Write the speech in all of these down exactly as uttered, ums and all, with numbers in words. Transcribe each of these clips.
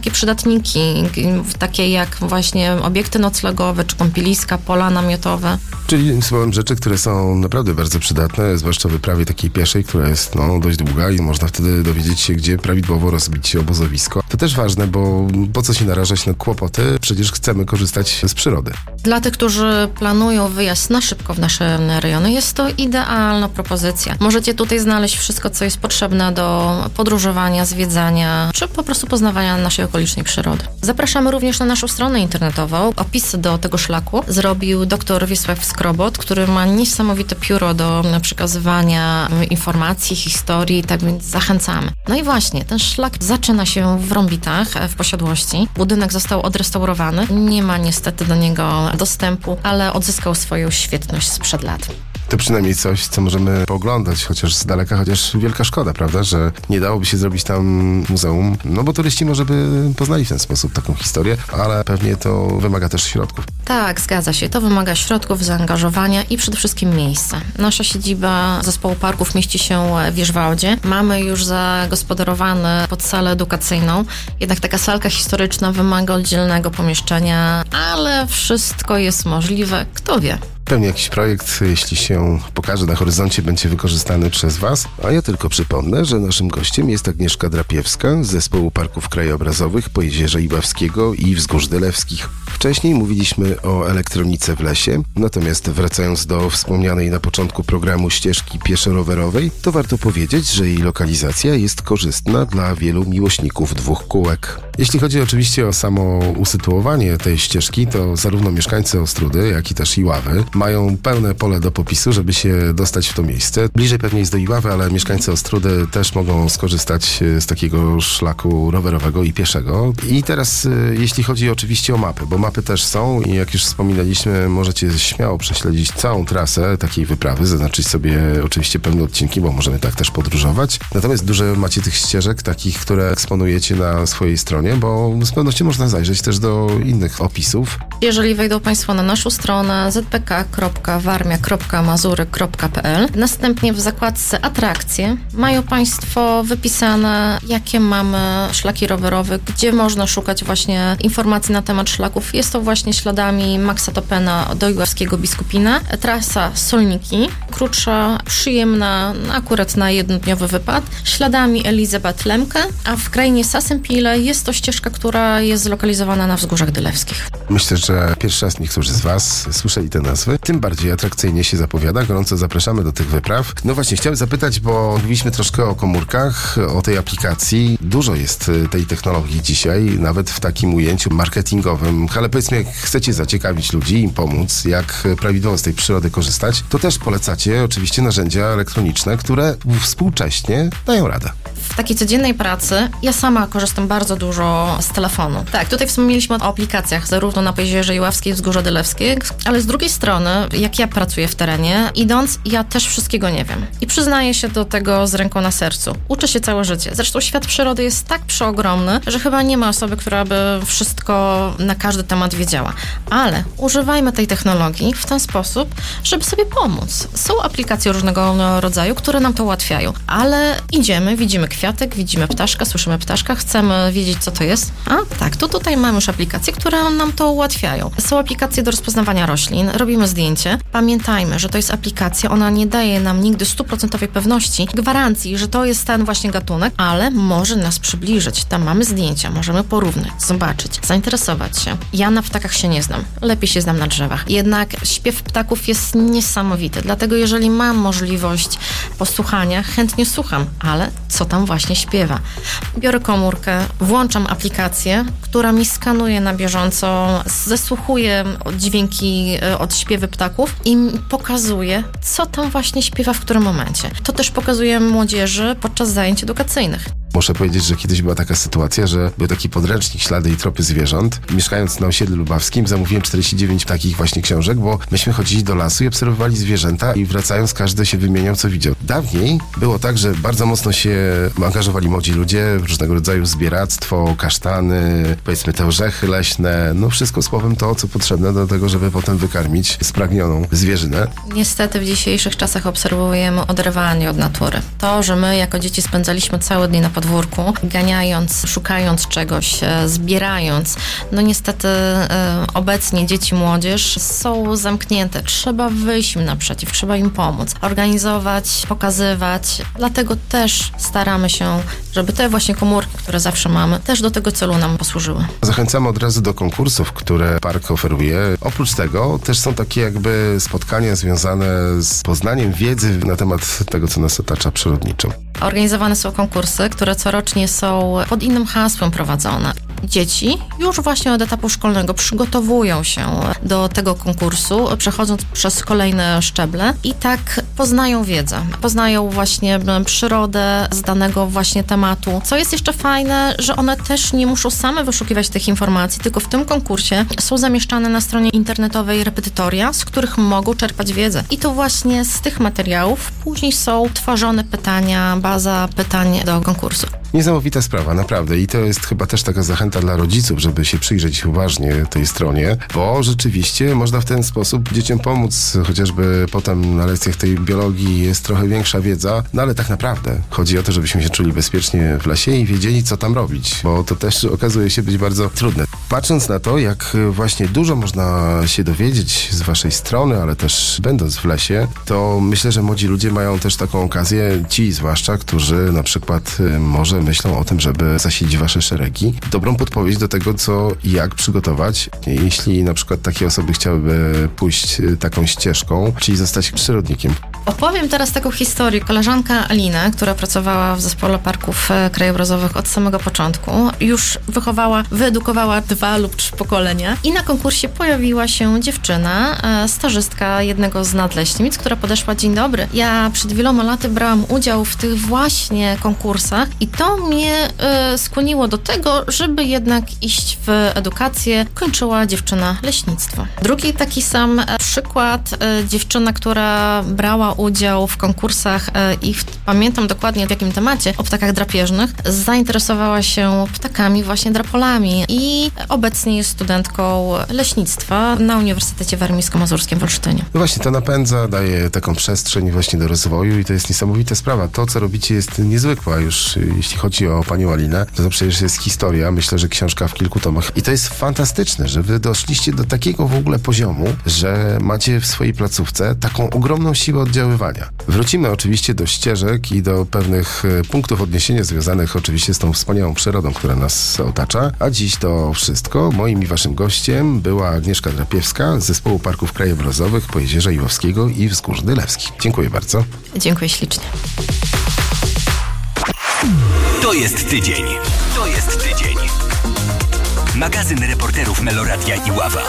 takie przydatniki, takie jak właśnie obiekty noclegowe, czy kąpieliska, pola namiotowe. Czyli słowem rzeczy, które są naprawdę bardzo przydatne, zwłaszcza w wyprawie takiej pieszej, która jest no, dość długa i można wtedy dowiedzieć się, gdzie prawidłowo rozbić się obozowisko. To też ważne, bo po co się narażać na kłopoty? Przecież chcemy korzystać z przyrody. Dla tych, którzy planują wyjazd na szybko w nasze rejony, jest to idealna propozycja. Możecie tutaj znaleźć wszystko, co jest potrzebne do podróżowania, zwiedzania, czy po prostu poznawania naszej okolicznej przyrody. Zapraszamy również na naszą stronę internetową. Opis do tego szlaku zrobił dr Wiesław Skrobot, który ma niesamowite pióro do przekazywania informacji, historii, tak więc zachęcamy. No i właśnie, ten szlak zaczyna się w Rąbitach, w posiadłości. Budynek został odrestaurowany. Nie ma niestety do niego dostępu, ale odzyskał swoją świetność sprzed lat. To przynajmniej coś, co możemy pooglądać, chociaż z daleka, chociaż wielka szkoda, prawda, że nie dałoby się zrobić tam muzeum, no bo turyści może by poznali w ten sposób taką historię, ale pewnie to wymaga też środków. Tak, zgadza się. To wymaga środków, zaangażowania i przede wszystkim miejsca. Nasza siedziba zespołu parków mieści się w Wierzwałdzie. Mamy już zagospodarowane pod salę edukacyjną, jednak taka salka historyczna wymaga oddzielnego pomieszczenia, ale wszystko jest możliwe, kto wie. Pewnie jakiś projekt, jeśli się pokaże na horyzoncie, będzie wykorzystany przez Was. A ja tylko przypomnę, że naszym gościem jest Agnieszka Drapiewska z Zespołu Parków Krajobrazowych Pojezierza Iławskiego i Wzgórz Dylewskich. Wcześniej mówiliśmy o elektronice w lesie, natomiast wracając do wspomnianej na początku programu ścieżki pieszo-rowerowej, to warto powiedzieć, że jej lokalizacja jest korzystna dla wielu miłośników dwóch kółek. Jeśli chodzi oczywiście o samo usytuowanie tej ścieżki, to zarówno mieszkańcy Ostródy, jak i też Iławy mają pełne pole do popisu, żeby się dostać w to miejsce. Bliżej pewnie jest do Iławy, ale mieszkańcy Ostródy też mogą skorzystać z takiego szlaku rowerowego i pieszego. I teraz jeśli chodzi oczywiście o mapy, bo mapy też są i jak już wspominaliśmy, możecie śmiało prześledzić całą trasę takiej wyprawy, zaznaczyć sobie oczywiście pewne odcinki, bo możemy tak też podróżować. Natomiast dużo macie tych ścieżek, takich, które eksponujecie na swojej stronie, bo z pewnością można zajrzeć też do innych opisów. Jeżeli wejdą Państwo na naszą stronę z p k kropka warmia kropka mazury kropka p l, następnie w zakładce atrakcje mają Państwo wypisane, jakie mamy szlaki rowerowe, gdzie można szukać właśnie informacji na temat szlaków. Jest to właśnie śladami Maxa Topena do Iławskiego Biskupina. Trasa Solniki, krótsza, przyjemna, akurat na jednodniowy wypad, śladami Elizabeth Lemke, a w krainie Sasempile jest to ścieżka, która jest zlokalizowana na Wzgórzach Dylewskich. Myślę, że pierwszy raz niektórzy z Was słyszeli te nazwy, tym bardziej atrakcyjnie się zapowiada. Gorąco zapraszamy do tych wypraw. No właśnie, chciałem zapytać, bo mówiliśmy troszkę o komórkach, o tej aplikacji. Dużo jest tej technologii dzisiaj, nawet w takim ujęciu marketingowym. Ale powiedzmy, jak chcecie zaciekawić ludzi, im pomóc, jak prawidłowo z tej przyrody korzystać, to też polecacie oczywiście narzędzia elektroniczne, które współcześnie dają radę. W takiej codziennej pracy ja sama korzystam bardzo dużo z telefonu. Tak, tutaj wspomnieliśmy o aplikacjach, zarówno na Pojezierze Iławskie i Wzgórza Dylewskie, ale z drugiej strony, jak ja pracuję w terenie, idąc, ja też wszystkiego nie wiem. I przyznaję się do tego z ręką na sercu. Uczę się całe życie. Zresztą świat przyrody jest tak przeogromny, że chyba nie ma osoby, która by wszystko na każdy temat wiedziała. Ale używajmy tej technologii w ten sposób, żeby sobie pomóc. Są aplikacje różnego rodzaju, które nam to ułatwiają. Ale idziemy, widzimy kwiatek, widzimy ptaszka, słyszymy ptaszka, chcemy wiedzieć, co to jest. A tak, to tutaj mamy już aplikacje, które nam to ułatwiają. Są aplikacje do rozpoznawania roślin, robimy zdjęcie. Pamiętajmy, że to jest aplikacja, ona nie daje nam nigdy stuprocentowej pewności, gwarancji, że to jest ten właśnie gatunek, ale może nas przybliżyć. Tam mamy zdjęcia, możemy porównać, zobaczyć, zainteresować się. Ja na ptakach się nie znam, lepiej się znam na drzewach. Jednak śpiew ptaków jest niesamowity, dlatego jeżeli mam możliwość posłuchania, chętnie słucham, ale co tam właśnie śpiewa. Biorę komórkę, włączam aplikację, która mi skanuje na bieżąco, zesłuchuje dźwięki od śpiewy ptaków i pokazuje, co tam właśnie śpiewa w którym momencie. To też pokazuje młodzieży podczas zajęć edukacyjnych. Muszę powiedzieć, że kiedyś była taka sytuacja, że był taki podręcznik Ślady i tropy zwierząt. Mieszkając na osiedlu lubawskim, zamówiłem czterdzieści dziewięć takich właśnie książek, bo myśmy chodzili do lasu i obserwowali zwierzęta i wracając każdy się wymieniał, co widział. Dawniej było tak, że bardzo mocno się angażowali młodzi ludzie, różnego rodzaju zbieractwo, kasztany, powiedzmy te orzechy leśne, no wszystko słowem to, co potrzebne do tego, żeby potem wykarmić spragnioną zwierzynę. Niestety w dzisiejszych czasach obserwujemy oderwanie od natury. To, że my jako dzieci spędzaliśmy całe dni na podwórku, podwórku, ganiając, szukając czegoś, zbierając. No niestety obecnie dzieci, młodzież są zamknięte. Trzeba wyjść im naprzeciw, trzeba im pomóc, organizować, pokazywać. Dlatego też staramy się, żeby te właśnie komórki, które zawsze mamy, też do tego celu nam posłużyły. Zachęcamy od razu do konkursów, które park oferuje. Oprócz tego też są takie jakby spotkania związane z poznaniem wiedzy na temat tego, co nas otacza przyrodniczo. Organizowane są konkursy, które corocznie są pod innym hasłem prowadzone. Dzieci już właśnie od etapu szkolnego przygotowują się do tego konkursu, przechodząc przez kolejne szczeble i tak poznają wiedzę. Poznają właśnie przyrodę z danego właśnie tematu. Co jest jeszcze fajne, że one też nie muszą same wyszukiwać tych informacji, tylko w tym konkursie są zamieszczane na stronie internetowej repetytoria, z których mogą czerpać wiedzę. I to właśnie z tych materiałów później są tworzone pytania, baza pytań do konkursu. Niesamowita sprawa, naprawdę. I to jest chyba też taka zachęta dla rodziców, żeby się przyjrzeć uważnie tej stronie, bo rzeczywiście można w ten sposób dzieciom pomóc, chociażby potem na lekcjach tej biologii jest trochę większa wiedza, no ale tak naprawdę chodzi o to, żebyśmy się czuli bezpiecznie w lesie i wiedzieli, co tam robić, bo to też okazuje się być bardzo trudne. Patrząc na to, jak właśnie dużo można się dowiedzieć z waszej strony, ale też będąc w lesie, to myślę, że młodzi ludzie mają też taką okazję, ci zwłaszcza, którzy na przykład może myślą o tym, żeby zasilić wasze szeregi, dobrą podpowiedź do tego, co i jak przygotować, jeśli na przykład takie osoby chciałyby pójść taką ścieżką, czyli zostać przyrodnikiem. Opowiem teraz taką historię. Koleżanka Alina, która pracowała w zespole parków krajobrazowych od samego początku, już wychowała, wyedukowała dwa lub trzy pokolenia i na konkursie pojawiła się dziewczyna, stażystka jednego z nadleśnic, która podeszła: dzień dobry, ja przed wieloma laty brałam udział w tych właśnie konkursach i to mnie y, skłoniło do tego, żeby jednak iść w edukację. Kończyła dziewczyna leśnictwo. Drugi taki sam e, przykład, e, dziewczyna, która brała udział w konkursach e, i w, pamiętam dokładnie w jakim temacie, o ptakach drapieżnych, zainteresowała się ptakami, właśnie drapolami i obecnie jest studentką leśnictwa na Uniwersytecie Warmińsko-Mazurskim w Olsztynie. No właśnie, to napędza, daje taką przestrzeń właśnie do rozwoju i to jest niesamowita sprawa. To, co robicie, jest niezwykłe już, jeśli chodzi o panią Alinę, to, to przecież jest historia, myślę, że książka w kilku tomach. I to jest fantastyczne, że wy doszliście do takiego w ogóle poziomu, że macie w swojej placówce taką ogromną siłę oddziaływania. Wrócimy oczywiście do ścieżek i do pewnych punktów odniesienia związanych oczywiście z tą wspaniałą przyrodą, która nas otacza. A dziś to wszystko. Moim i waszym gościem była Agnieszka Drapiewska z Zespołu Parków Krajobrazowych Pojezierza Iłowskiego i Wzgórz Dylewskich. Dziękuję bardzo. Dziękuję ślicznie. To jest tydzień. To jest tydzień. Magazyn reporterów Meloradia Iława.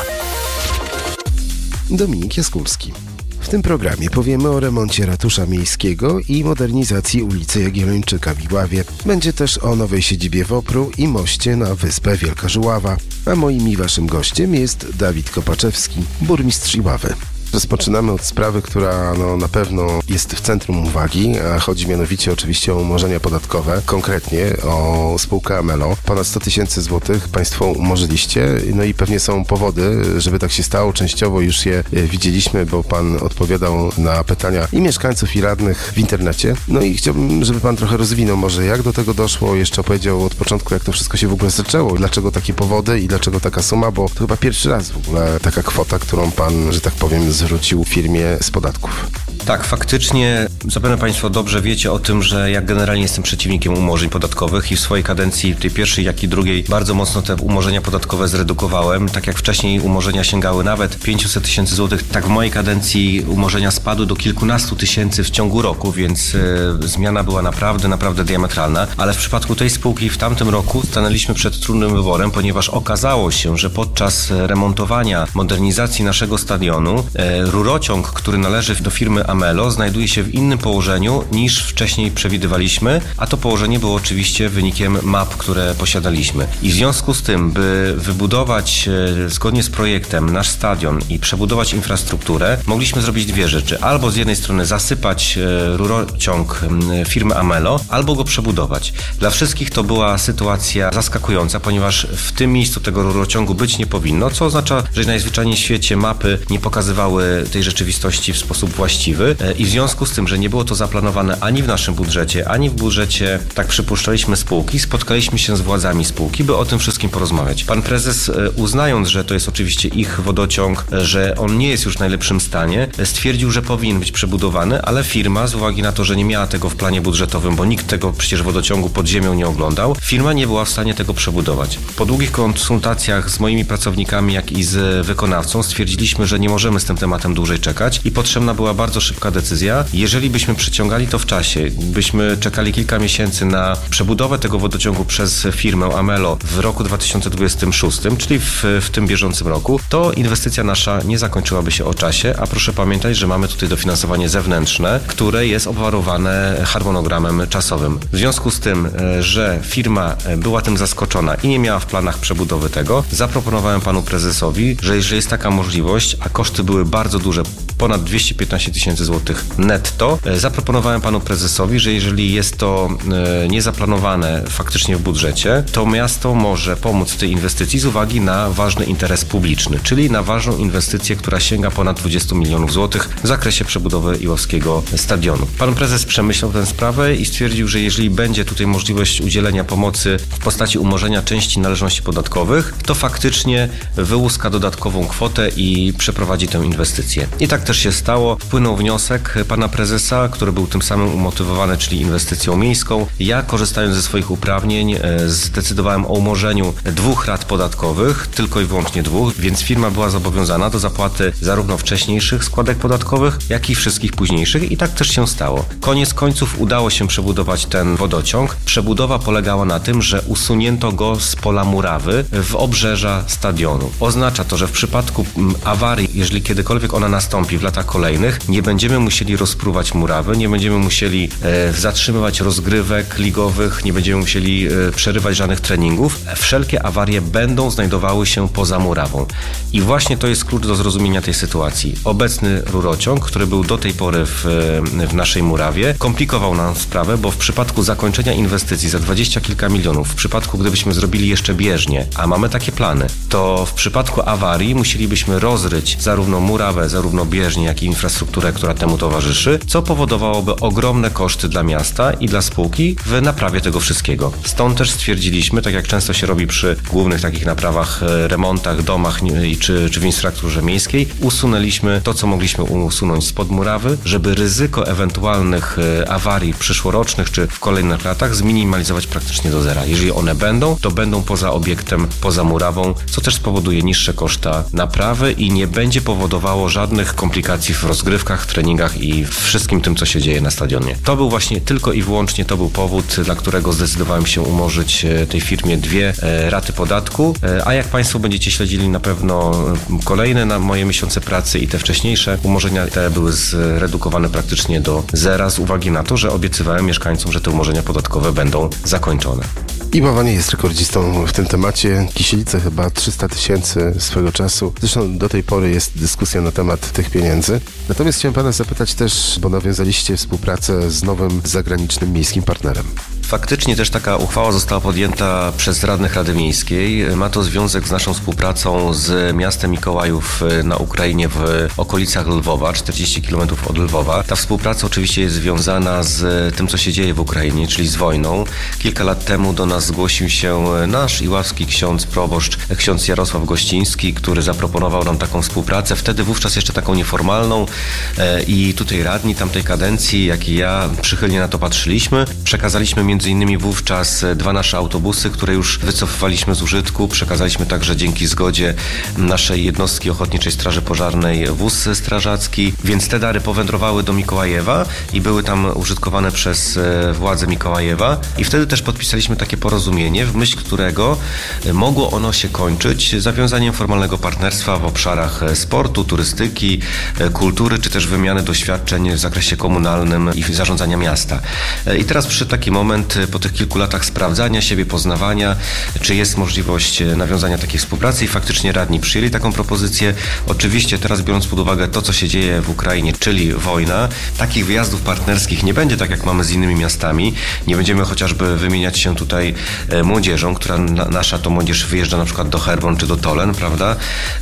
Dominik Jaskólski. W tym programie powiemy o remoncie ratusza miejskiego i modernizacji ulicy Jagiellończyka w Iławie. Będzie też o nowej siedzibie WOPR-u i moście na wyspę Wielka Żuława. A moim i waszym gościem jest Dawid Kopaczewski, burmistrz Iławy. Rozpoczynamy od sprawy, która no, na pewno jest w centrum uwagi, a chodzi mianowicie oczywiście o umorzenia podatkowe, konkretnie o spółkę Amelo. Ponad sto tysięcy złotych państwo umorzyliście, no i pewnie są powody, żeby tak się stało. Częściowo już je widzieliśmy, bo pan odpowiadał na pytania i mieszkańców, i radnych w internecie. No i chciałbym, żeby pan trochę rozwinął może, jak do tego doszło, jeszcze opowiedział od początku, jak to wszystko się w ogóle zaczęło, dlaczego takie powody i dlaczego taka suma, bo to chyba pierwszy raz w ogóle taka kwota, którą pan, że tak powiem, zwrócił firmie z podatków. Tak, faktycznie zapewne państwo dobrze wiecie o tym, że ja generalnie jestem przeciwnikiem umorzeń podatkowych i w swojej kadencji, tej pierwszej jak i drugiej, bardzo mocno te umorzenia podatkowe zredukowałem. Tak jak wcześniej umorzenia sięgały nawet pięćset tysięcy złotych, tak w mojej kadencji umorzenia spadły do kilkunastu tysięcy w ciągu roku, więc e, zmiana była naprawdę, naprawdę diametralna. Ale w przypadku tej spółki w tamtym roku stanęliśmy przed trudnym wyborem, ponieważ okazało się, że podczas remontowania, modernizacji naszego stadionu e, rurociąg, który należy do firmy Amelo, znajduje się w innym położeniu niż wcześniej przewidywaliśmy, a to położenie było oczywiście wynikiem map, które posiadaliśmy. I w związku z tym, by wybudować e, zgodnie z projektem nasz stadion i przebudować infrastrukturę, mogliśmy zrobić dwie rzeczy. Albo z jednej strony zasypać e, rurociąg e, firmy Amelo, albo go przebudować. Dla wszystkich to była sytuacja zaskakująca, ponieważ w tym miejscu tego rurociągu być nie powinno, co oznacza, że najzwyczajniej w świecie mapy nie pokazywały tej rzeczywistości w sposób właściwy. perspektywy i w związku z tym, że nie było to zaplanowane ani w naszym budżecie, ani w budżecie, tak przypuszczaliśmy, spółki, spotkaliśmy się z władzami spółki, by o tym wszystkim porozmawiać. Pan prezes, uznając, że to jest oczywiście ich wodociąg, że on nie jest już w najlepszym stanie, stwierdził, że powinien być przebudowany, ale firma, z uwagi na to, że nie miała tego w planie budżetowym, bo nikt tego przecież wodociągu pod ziemią nie oglądał, firma nie była w stanie tego przebudować. Po długich konsultacjach z moimi pracownikami, jak i z wykonawcą stwierdziliśmy, że nie możemy z tym tematem dłużej czekać i potrzebna była bardzo szybka decyzja. Jeżeli byśmy przeciągali to w czasie, byśmy czekali kilka miesięcy na przebudowę tego wodociągu przez firmę Amelo w roku dwa tysiące dwudziestym szóstym, czyli w, w tym bieżącym roku, to inwestycja nasza nie zakończyłaby się o czasie, a proszę pamiętać, że mamy tutaj dofinansowanie zewnętrzne, które jest obwarowane harmonogramem czasowym. W związku z tym, że firma była tym zaskoczona i nie miała w planach przebudowy tego, zaproponowałem panu prezesowi, że jeżeli jest taka możliwość, a koszty były bardzo duże, ponad dwieście piętnaście tysięcy złotych netto, zaproponowałem panu prezesowi, że jeżeli jest to niezaplanowane faktycznie w budżecie, to miasto może pomóc w tej inwestycji z uwagi na ważny interes publiczny, czyli na ważną inwestycję, która sięga ponad dwadzieścia milionów złotych w zakresie przebudowy Iławskiego Stadionu. Pan prezes przemyślał tę sprawę i stwierdził, że jeżeli będzie tutaj możliwość udzielenia pomocy w postaci umorzenia części należności podatkowych, to faktycznie wyłuska dodatkową kwotę i przeprowadzi tę inwestycję. I tak też się stało. Wpłynął wniosek pana prezesa, który był tym samym umotywowany, czyli inwestycją miejską. Ja, korzystając ze swoich uprawnień, zdecydowałem o umorzeniu dwóch rat podatkowych, tylko i wyłącznie dwóch, więc firma była zobowiązana do zapłaty zarówno wcześniejszych składek podatkowych, jak i wszystkich późniejszych i tak też się stało. Koniec końców udało się przebudować ten wodociąg. Przebudowa polegała na tym, że usunięto go z pola murawy w obrzeża stadionu. Oznacza to, że w przypadku awarii, jeżeli kiedykolwiek ona nastąpi w latach kolejnych, nie będziemy musieli rozpruwać murawy, nie będziemy musieli e, zatrzymywać rozgrywek ligowych, nie będziemy musieli e, przerywać żadnych treningów. Wszelkie awarie będą znajdowały się poza murawą. I właśnie to jest klucz do zrozumienia tej sytuacji. Obecny rurociąg, który był do tej pory w, w naszej murawie, komplikował nam sprawę, bo w przypadku zakończenia inwestycji za dwadzieścia kilka milionów, w przypadku gdybyśmy zrobili jeszcze bieżnie, a mamy takie plany, to w przypadku awarii musielibyśmy rozryć zarówno murawę, zarówno bieżnię, jak i infrastrukturę, która temu towarzyszy, co powodowałoby ogromne koszty dla miasta i dla spółki w naprawie tego wszystkiego. Stąd też stwierdziliśmy, tak jak często się robi przy głównych takich naprawach, remontach, domach czy, czy w infrastrukturze miejskiej, usunęliśmy to, co mogliśmy usunąć spod murawy, żeby ryzyko ewentualnych awarii przyszłorocznych czy w kolejnych latach zminimalizować praktycznie do zera. Jeżeli one będą, to będą poza obiektem, poza murawą, co też spowoduje niższe koszta naprawy i nie będzie powodowało żadnych komplikacji w rozgrywkach, treningach i wszystkim tym, co się dzieje na stadionie. To był właśnie tylko i wyłącznie to był powód, dla którego zdecydowałem się umorzyć tej firmie dwie raty podatku, a jak Państwo będziecie śledzili na pewno kolejne na moje miesiące pracy i te wcześniejsze umorzenia te były zredukowane praktycznie do zera z uwagi na to, że obiecywałem mieszkańcom, że te umorzenia podatkowe będą zakończone. Iława nie jest rekordzistą w tym temacie. Kisielice chyba trzysta tysięcy swego czasu. Zresztą do tej pory jest dyskusja na temat tych pieniędzy. Natomiast chciałem pana zapytać też, bo nawiązaliście współpracę z nowym zagranicznym miejskim partnerem. Faktycznie też taka uchwała została podjęta przez radnych Rady Miejskiej. Ma to związek z naszą współpracą z miastem Mikołajów na Ukrainie w okolicach Lwowa, czterdzieści kilometrów od Lwowa. Ta współpraca oczywiście jest związana z tym, co się dzieje w Ukrainie, czyli z wojną. Kilka lat temu do nas zgłosił się nasz iławski ksiądz proboszcz, ksiądz Jarosław Gościński, który zaproponował nam taką współpracę, wtedy wówczas jeszcze taką nieformalną i tutaj radni tamtej kadencji, jak i ja, przychylnie na to patrzyliśmy. Przekazaliśmy między innymi wówczas dwa nasze autobusy, które już wycofywaliśmy z użytku. Przekazaliśmy także dzięki zgodzie naszej jednostki Ochotniczej Straży Pożarnej wóz strażacki, więc te dary powędrowały do Mikołajewa i były tam użytkowane przez władze Mikołajewa i wtedy też podpisaliśmy takie porozumienie, w myśl którego mogło ono się kończyć zawiązaniem formalnego partnerstwa w obszarach sportu, turystyki, kultury, czy też wymiany doświadczeń w zakresie komunalnym i zarządzania miasta. I teraz przyszedł taki moment, moment po tych kilku latach sprawdzania siebie, poznawania, czy jest możliwość nawiązania takiej współpracy i faktycznie radni przyjęli taką propozycję. Oczywiście teraz biorąc pod uwagę to, co się dzieje w Ukrainie, czyli wojna, takich wyjazdów partnerskich nie będzie tak, jak mamy z innymi miastami. Nie będziemy chociażby wymieniać się tutaj młodzieżą, która na, nasza to młodzież wyjeżdża na przykład do Herborn czy do Tolen, prawda?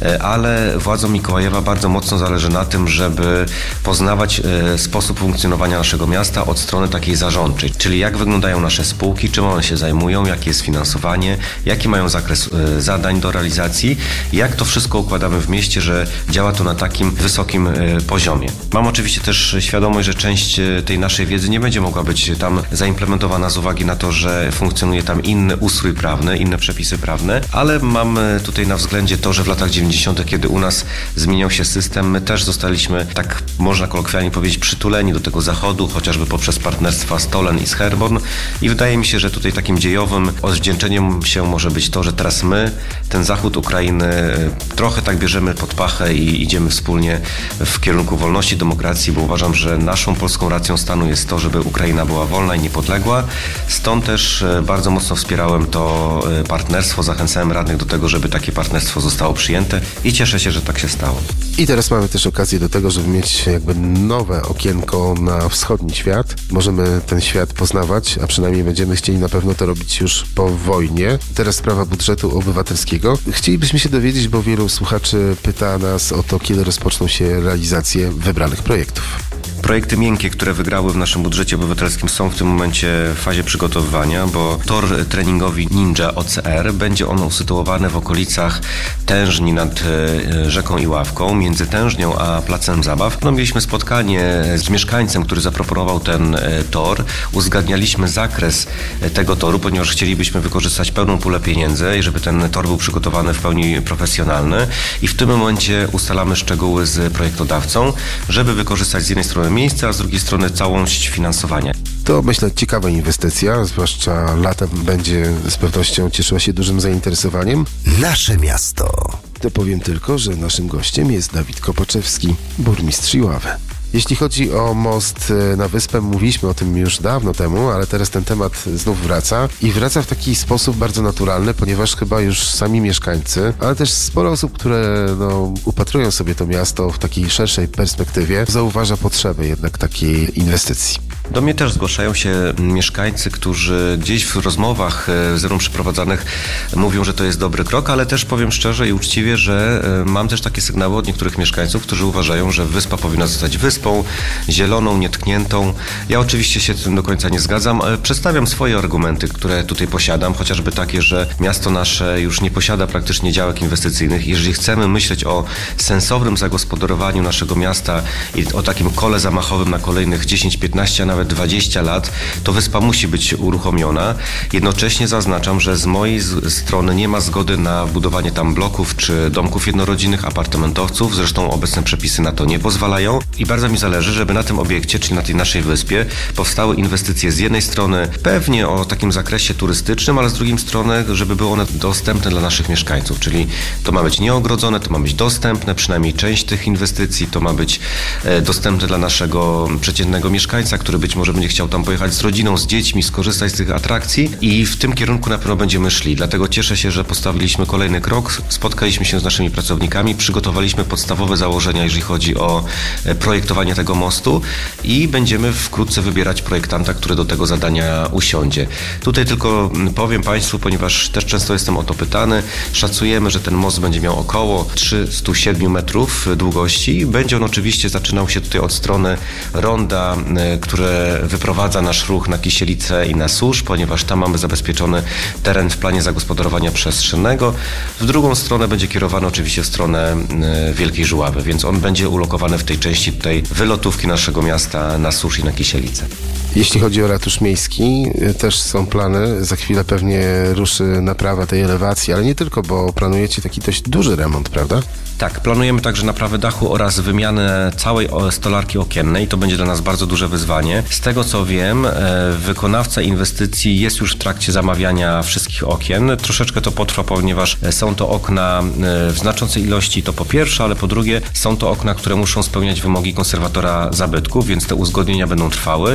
Ale władzom Mikołajewa bardzo mocno zależy na tym, żeby poznawać sposób funkcjonowania naszego miasta od strony takiej zarządczej, czyli jak wyglądają nasze spółki, czym one się zajmują, jakie jest finansowanie, jaki mają zakres zadań do realizacji, jak to wszystko układamy w mieście, że działa to na takim wysokim poziomie. Mam oczywiście też świadomość, że część tej naszej wiedzy nie będzie mogła być tam zaimplementowana z uwagi na to, że funkcjonuje tam inny ustrój prawny, inne przepisy prawne, ale mam tutaj na względzie to, że w latach dziewięćdziesiątych, kiedy u nas zmieniał się system, my też zostaliśmy, tak można kolokwialnie powiedzieć, przytuleni do tego zachodu, chociażby poprzez partnerstwa z Tolen i z Herborn i wydaje mi się, że tutaj takim dziejowym odwdzięczeniem się może być to, że teraz my ten zachód Ukrainy trochę tak bierzemy pod pachę i idziemy wspólnie w kierunku wolności, demokracji, bo uważam, że naszą polską racją stanu jest to, żeby Ukraina była wolna i niepodległa. Stąd też bardzo mocno wspierałem to partnerstwo, zachęcałem radnych do tego, żeby takie partnerstwo zostało przyjęte i cieszę się, że tak się stało. I teraz mamy też okazję do tego, żeby mieć jakby nowe okienko na wschodni świat. Możemy ten świat poznawać, a przynajmniej będziemy chcieli na pewno to robić już po wojnie. Teraz sprawa budżetu obywatelskiego. Chcielibyśmy się dowiedzieć, bo wielu słuchaczy pyta nas o to, kiedy rozpoczną się realizacje wybranych projektów. Projekty miękkie, które wygrały w naszym budżecie obywatelskim, są w tym momencie w fazie przygotowywania, bo tor treningowy Ninja O C R będzie on usytuowany w okolicach Tężni nad rzeką Iławką, między Tężnią a Placem Zabaw. No, mieliśmy spotkanie z mieszkańcem, który zaproponował ten tor. Uzgadnialiśmy zakres tego toru, ponieważ chcielibyśmy wykorzystać pełną pulę pieniędzy i żeby ten tor był przygotowany w pełni profesjonalny. I w tym momencie ustalamy szczegóły z projektodawcą, żeby wykorzystać z jednej strony miejsce, a z drugiej strony całość finansowania. To myślę ciekawa inwestycja, zwłaszcza latem będzie z pewnością cieszyła się dużym zainteresowaniem. Nasze miasto. To powiem tylko, że naszym gościem jest Dawid Kopaczewski, burmistrz Iławy. Jeśli chodzi o most na wyspę, mówiliśmy o tym już dawno temu, ale teraz ten temat znów wraca i wraca w taki sposób bardzo naturalny, ponieważ chyba już sami mieszkańcy, ale też sporo osób, które no, upatrują sobie to miasto w takiej szerszej perspektywie, zauważa potrzebę jednak takiej inwestycji. Do mnie też zgłaszają się mieszkańcy, którzy gdzieś w rozmowach ze mną przeprowadzanych mówią, że to jest dobry krok, ale też powiem szczerze i uczciwie, że mam też takie sygnały od niektórych mieszkańców, którzy uważają, że wyspa powinna zostać wyspą, zieloną, nietkniętą. Ja oczywiście się z tym do końca nie zgadzam. Przedstawiam swoje argumenty, które tutaj posiadam, chociażby takie, że miasto nasze już nie posiada praktycznie działek inwestycyjnych. Jeżeli chcemy myśleć o sensownym zagospodarowaniu naszego miasta i o takim kole zamachowym na kolejnych dziesięć, piętnaście, a nawet dwadzieścia lat, to wyspa musi być uruchomiona. Jednocześnie zaznaczam, że z mojej z- strony nie ma zgody na budowanie tam bloków czy domków jednorodzinnych, apartamentowców. Zresztą obecne przepisy na to nie pozwalają. I bardzo mi zależy, żeby na tym obiekcie, czyli na tej naszej wyspie, powstały inwestycje z jednej strony pewnie o takim zakresie turystycznym, ale z drugiej strony, żeby były one dostępne dla naszych mieszkańców. Czyli to ma być nieogrodzone, to ma być dostępne, przynajmniej część tych inwestycji, to ma być e, dostępne dla naszego przeciętnego mieszkańca, który być może będzie chciał tam pojechać z rodziną, z dziećmi, skorzystać z tych atrakcji i w tym kierunku na pewno będziemy szli. Dlatego cieszę się, że postawiliśmy kolejny krok, spotkaliśmy się z naszymi pracownikami, przygotowaliśmy podstawowe założenia, jeżeli chodzi o projektowanie tego mostu i będziemy wkrótce wybierać projektanta, który do tego zadania usiądzie. Tutaj tylko powiem Państwu, ponieważ też często jestem o to pytany, szacujemy, że ten most będzie miał około trzysta siedem metrów długości. Będzie on oczywiście zaczynał się tutaj od strony ronda, które wyprowadza nasz ruch na Kisielicę i na Służ, ponieważ tam mamy zabezpieczony teren w planie zagospodarowania przestrzennego. W drugą stronę będzie kierowany oczywiście w stronę Wielkiej Żuławy, więc on będzie ulokowany w tej części tutaj wylotówki naszego miasta na Służ i na Kisielicę. Jeśli chodzi o ratusz miejski, też są plany. Za chwilę pewnie ruszy naprawa tej elewacji, ale nie tylko, bo planujecie taki dość duży remont, prawda? Tak, planujemy także naprawę dachu oraz wymianę całej stolarki okiennej. To będzie dla nas bardzo duże wyzwanie. Z tego co wiem, wykonawca inwestycji jest już w trakcie zamawiania wszystkich okien. Troszeczkę to potrwa, ponieważ są to okna w znaczącej ilości, to po pierwsze, ale po drugie są to okna, które muszą spełniać wymogi konserwatora zabytków, więc te uzgodnienia będą trwały. Jeżeli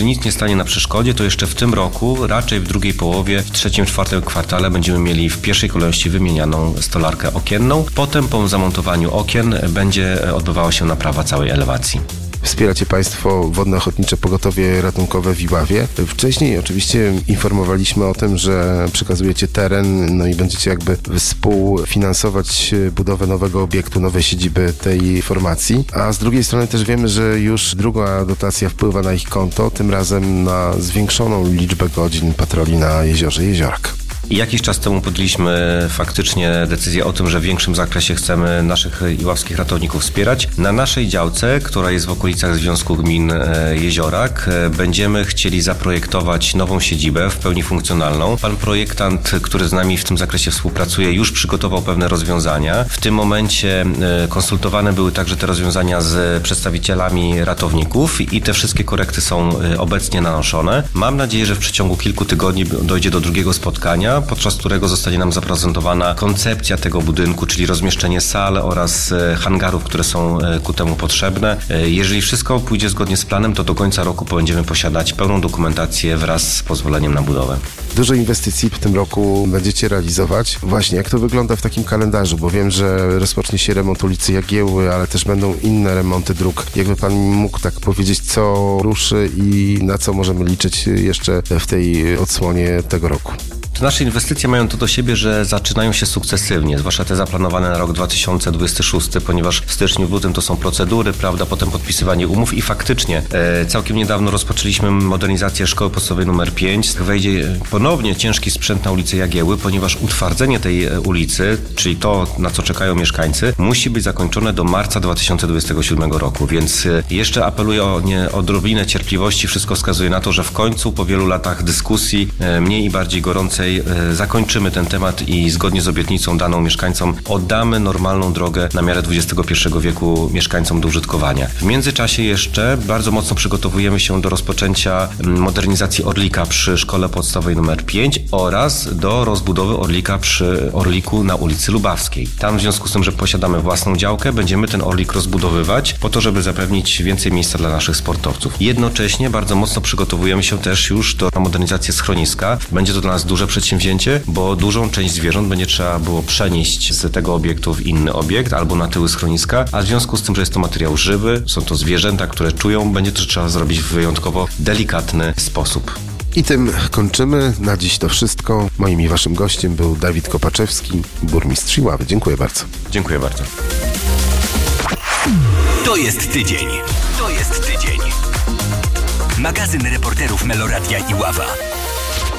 nic nie stanie na przeszkodzie, to jeszcze w tym roku, raczej w drugiej połowie, w trzecim, czwartym kwartale będziemy mieli w pierwszej kolejności wymienianą stolarkę okienną. Potem po zamontowaniu okien będzie odbywała się naprawa całej elewacji. Wspieracie Państwo Wodno-Ochotnicze Pogotowie Ratunkowe w Iławie. Wcześniej oczywiście informowaliśmy o tym, że przekazujecie teren, no i będziecie jakby współfinansować budowę nowego obiektu, nowej siedziby tej formacji. A z drugiej strony też wiemy, że już druga dotacja wpływa na ich konto, tym razem na zwiększoną liczbę godzin patroli na jeziorze Jeziorak. Jakiś czas temu podjęliśmy faktycznie decyzję o tym, że w większym zakresie chcemy naszych iławskich ratowników wspierać. Na naszej działce, która jest w okolicach Związku Gmin Jeziorak, będziemy chcieli zaprojektować nową siedzibę w pełni funkcjonalną. Pan projektant, który z nami w tym zakresie współpracuje, już przygotował pewne rozwiązania. W tym momencie konsultowane były także te rozwiązania z przedstawicielami ratowników i te wszystkie korekty są obecnie nanoszone. Mam nadzieję, że w przeciągu kilku tygodni dojdzie do drugiego spotkania, podczas którego zostanie nam zaprezentowana koncepcja tego budynku, czyli rozmieszczenie sal oraz hangarów, które są ku temu potrzebne. Jeżeli wszystko pójdzie zgodnie z planem, to do końca roku będziemy posiadać pełną dokumentację wraz z pozwoleniem na budowę. Dużo inwestycji w tym roku będziecie realizować. Właśnie, jak to wygląda w takim kalendarzu? Bo wiem, że rozpocznie się remont ulicy Jagiełły, ale też będą inne remonty dróg. Jakby Pan mógł tak powiedzieć, co ruszy i na co możemy liczyć jeszcze w tej odsłonie tego roku? Te nasze inwestycje mają to do siebie, że zaczynają się sukcesywnie, zwłaszcza te zaplanowane na rok dwa tysiące dwudziesty szósty, ponieważ w styczniu, w lutym to są procedury, prawda, potem podpisywanie umów i faktycznie e, całkiem niedawno rozpoczęliśmy modernizację szkoły podstawowej numer pięć. Wejdzie ponownie ciężki sprzęt na ulicę Jagieły, ponieważ utwardzenie tej ulicy, czyli to, na co czekają mieszkańcy, musi być zakończone do marca dwa tysiące dwudziestego siódmego roku, więc e, jeszcze apeluję o nie, odrobinę cierpliwości. Wszystko wskazuje na to, że w końcu po wielu latach dyskusji, e, mniej i bardziej gorącej, zakończymy ten temat i zgodnie z obietnicą daną mieszkańcom oddamy normalną drogę na miarę dwudziestego pierwszego wieku mieszkańcom do użytkowania. W międzyczasie jeszcze bardzo mocno przygotowujemy się do rozpoczęcia modernizacji Orlika przy szkole podstawowej numer pięć oraz do rozbudowy Orlika przy Orliku na ulicy Lubawskiej. Tam w związku z tym, że posiadamy własną działkę, będziemy ten Orlik rozbudowywać po to, żeby zapewnić więcej miejsca dla naszych sportowców. Jednocześnie bardzo mocno przygotowujemy się też już do modernizacji schroniska. Będzie to dla nas duże przedsięwzięcie, bo dużą część zwierząt będzie trzeba było przenieść z tego obiektu w inny obiekt albo na tyły schroniska, a w związku z tym, że jest to materiał żywy, są to zwierzęta, które czują, będzie to trzeba zrobić w wyjątkowo delikatny sposób. I tym kończymy. Na dziś to wszystko. Moim i waszym gościem był Dawid Kopaczewski, burmistrz Iławy. Dziękuję bardzo. Dziękuję bardzo. To jest tydzień. To jest tydzień. Magazyn reporterów Meloradia Iława.